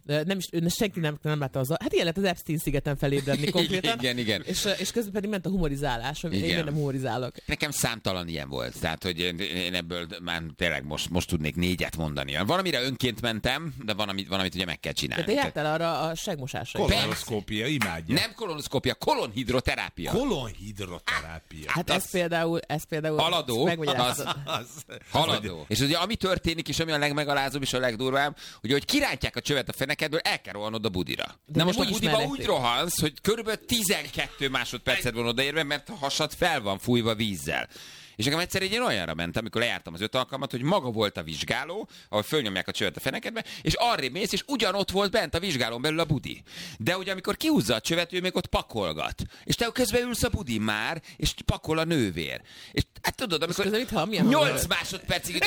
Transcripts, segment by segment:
senki nem látta az. Hát ilyen lett az Epstein-szigeten felébredni konkrétan. Igen. És közben pedig ment a humorizálás, hogy én nem humorizálok. Nekem számtalan ilyen volt. Tehát, hogy én ebből már tényleg most tudnék 4 mondani. Van, amire önként mentem, de van, amit ugye meg kell csinálni. De te jártál arra a segmosásra. Kolonoszkópia, imádja. Nem kolonoszkópia, kolonhidroterápia. Kolonhidroterápia. Hát ez például haladó. Haladó. És ugye ami történik, és ami a legmegalázóbb és a legdurvább, ugye, hogy kirántják a csövet a fenekedből, el kell rohannod a budira. De most a budiba úgy rohansz, hogy körülbelül 12 másodpercet van odaérve, mert a hasad fel van fújva vízzel. És nekem egyszer én olyanra mentem, amikor lejártam az 5 alkalmat, hogy maga volt a vizsgáló, ahol fölnyomják a csövet a fenekedbe, és arrébb mész, és ugyanott volt bent a vizsgálón belül a budi. De ugye amikor kihúzza a csövet, ő még ott pakolgat. És te közben ülsz a budin már, és pakol a nővér. És hát tudod, amikor 8 másodpercig...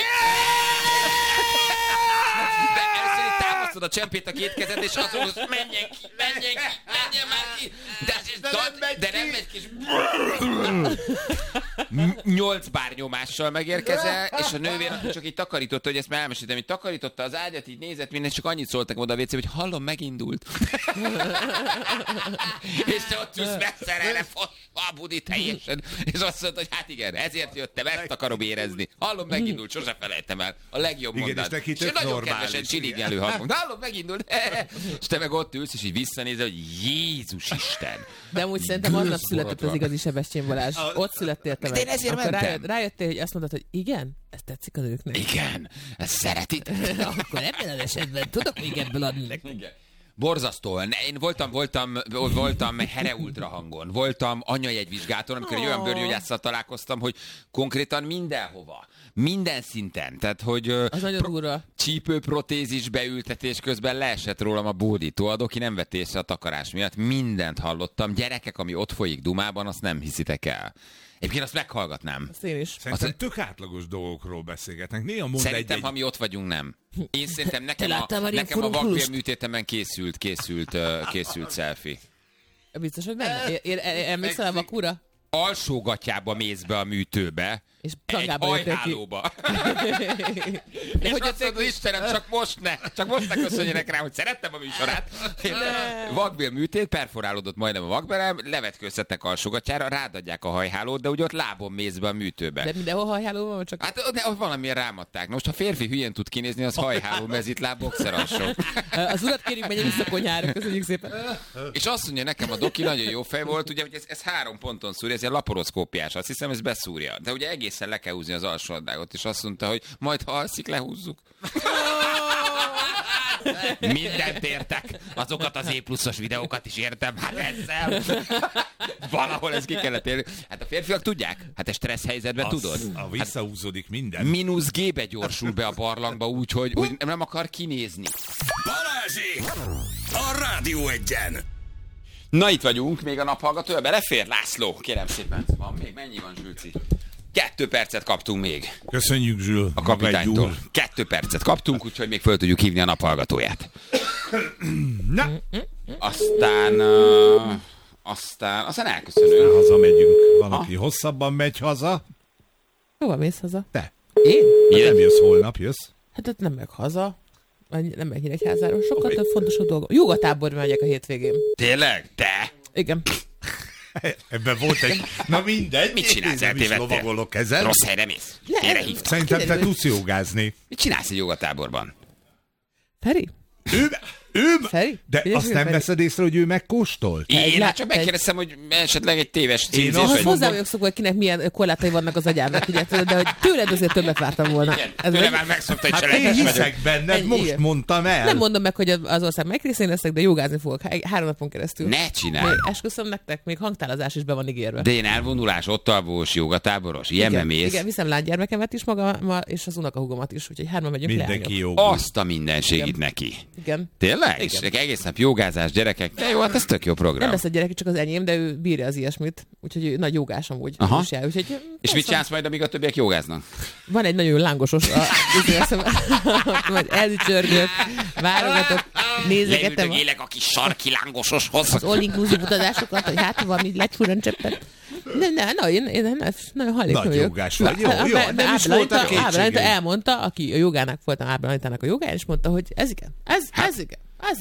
De először itt támasztod a csempét a két kezed, és azt mondod, menjen már ki. De nem megy ki. 8 bár nyomással megérkezel, és a nővér csak így takarította, hogy ezt már elmesítem, hogy takarította az ágyat, így nézett minden, csak annyit szóltak oda a WC, hogy hallom, megindult. És te ott ülsz megszerelve a budi teljesen, és azt mondta, hogy hát igen, ezért jöttem, ezt akarom érezni. Hallom, megindult, sose felejtem el. A legjobb mondat. És nagyon kedvesen csiligelő hangon. Hallom, megindult. És te meg ott ülsz, és így visszanézel, hogy Jézus Isten. De amúgy szerintem aznap született az igazi Sebestyén Balázs. Ott születtél te meg. Én ezért mentem. Rájöttél, hogy azt mondtad, hogy igen, ez tetszik a nőknek. Igen, ezt szeretik. Akkor ebben az esetben tudok még ebből adni nekik. Igen. Borzasztóan. Én voltam Here Ultra hangon, voltam anyajegyvizsgáton, amikor egy olyan bőrgyógyásszal találkoztam, hogy konkrétan mindenhova, minden szinten, tehát hogy az nagyon durva. Csípőprotézis beültetés közben leesett rólam a bódító, aki nem vett észre a takarás miatt, mindent hallottam. Gyerekek, ami ott folyik Dumában, azt nem hiszitek el. Egyébként azt meghallgatnám. Azt én is. Szerintem tök átlagos dolgokról beszélgetnek. Néha mond szerintem, ha mi ott vagyunk, nem. Én szerintem nekem a vakbélműtétemen készült selfie. Biztos, hogy benne? Emlékszel a vakúra? Alsógatyába mész be a műtőbe, és egy hajhálóba. És azt mondod, Istenem, csak most ne köszönjenek rá, hogy szerettem a műsorát. Vakbél műtét, perforálódott majdnem a vakbélem, levetkőztetnek alsógatyára, rádadják a hajhálót, de úgy ott lábon mész be a műtőbe. De mindenhol hajháló van? Csak... Hát valamilyen rámadták. Most ha férfi hülyén tud kinézni, az hajháló, mezitláb, boxer alsó. Az urat kérjük, menjen vissza konyhára, köszönjük szépen. És azt mondja nekem a doki, nagyon jó fej volt, ugye, hogy ez 3 ponton szúrja, ez ilyen laparoszkópiás, azt hiszem, ez beszúrja. De ugye egészen le kell húzni az alsó addágot, és azt mondta, hogy majd ha alszik, lehúzzuk. Mindent értek. Azokat az E+-os videókat is értem. Hát ezzel. Valahol ez ki kellett érni. Hát a férfiak tudják. Hát a stressz helyzetben tudod. Visszahúzódik minden. -G-be gyorsul be a barlangba úgy, hogy nem akar kinézni. Balázsék! A Rádió Egyen! Na itt vagyunk, még a naphallgatója belefér? László, kérem szépen. Van még? Mennyi van, Zsülci? 2 percet kaptunk még. Köszönjük, Zsül. A kapitánytól. 2 percet kaptunk, úgyhogy még föl tudjuk hívni a naphallgatóját. Na. Aztán elköszönünk. Hazamegyünk. Van, aki hosszabban megy haza. Hova mész haza? Te. Én? Nem jössz holnap, jössz? Hát ott nem meg haza. Nem megy Nyíregyházára. Sokkal több fontosabb dolgok. Jogatáborba megyek a hétvégén. Tényleg? Te? Igen. Ebben volt egy... Na mindegy. Mit csinálsz? Lovagolok ezen. Rossz helyre mész? Félre hívtam. Szerintem te tudsz jogázni. Mit csinálsz egy jogatáborban? Feri? Feri? De azt nem veszed észre, hogy ő megkóstolt? Én csak megkérdeztem, hogy esetleg egy téves címzés. Én hozzá vagyok szokva, hogy kinek milyen korlátai vannak az agyának, ugye, de hogy tőled azért többet vártam volna. Igen, tőle már megszokta, hogy hát én hiszek benned, most mondtam el. Nem mondom meg, hogy az ország megrészén leszek, de jogázni fogok 3 napon keresztül. Ne csinálj! Esküszöm nektek, még hangtálazás is be van ígérve. De én elvonulás, ott alvós, jogatáboros, ilyenbe mész. Igen, viszem lánygyermekemet is magammal, és az unokahúgomat is, úgyhogy 3-an megyünk le. Mindenki jó. Azt a mindenség neki. Igen. Tényleg? És egész nap jogázás, gyerekek. De jó, hát ez tök jó program. Nem lesz a gyerek, csak az enyém, de ő bírja az ilyesmit. Úgyhogy ő nagy jogás amúgy. És mit csinálsz majd, amíg a többiek jogáznak? Van egy nagyon lángosos, majd elücsörgök, válogatok, nézegetem. Leüldögélek a kis sarki lángososhoz. Az all-inclusive utazásokat, hogy hát valami lecsúran cseppet. Én nagyon hajlékony vagyok. Nagy jogás vagy. Jó, nem is voltak kétségei. Elmondta, aki a jogának voltam Ábránitának a jogáján, és mondta, hogy ez igen. Ez igen.